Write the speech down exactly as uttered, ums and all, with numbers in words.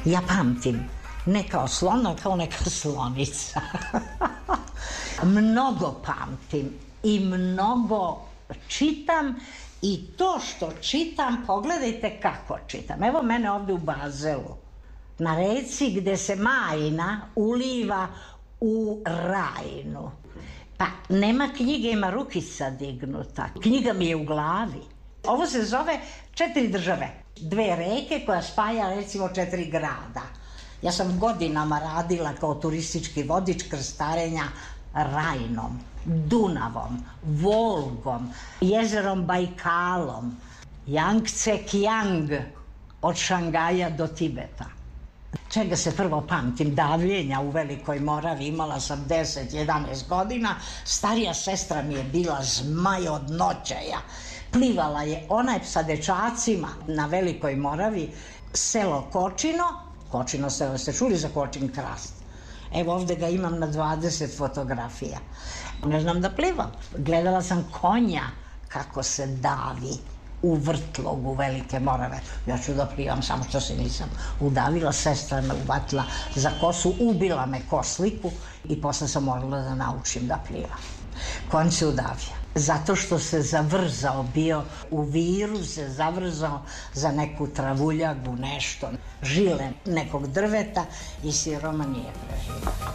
Ja pamtim, ne kao slon, kao neka slonica. Mnogo pamtim i mnogo čitam i to što čitam, pogledajte kako čitam. Evo mene ovde u Bazelu, na reci gde se Majna uliva u Rajnu. Pa nema knjige, ima rukica dignuta. Knjiga mi je u glavi. Ovo se zove Četiri države. Dve reke koja spaja recimo četiri grada. Ja sam godinama radila kao turistički vodič krstarenja Rajnom, Dunavom, Volgom, jezerom Bajkalom, Jangtse Kjang, od Šangaja do Tibeta. Čega se prvo pamtim? Davljenja u Velikoj Moravi, imala sam deset jedanaest godina, starija sestra mi je bila zmaj od noćaja. Plivala je, ona je sa dečacima na Velikoj Moravi, selo Kočino, Kočino selo, ste čuli za Kočin krast? Evo ovde ga imam na dvadeset fotografija. Ne znam da plivam. Gledala sam konja kako se davi u vrtlogu Velike Morave. Ja ću da plivam, samo što se nisam udavila. Sestra me uvatila za kosu, ubila me kosliku i posle sam morala da naučim da plivam. Konj se udavio. Zato što se zavrzao, bio u viru, se zavrzao za neku travuljagu, nešto, žile nekog drveta i siroma nije preživio.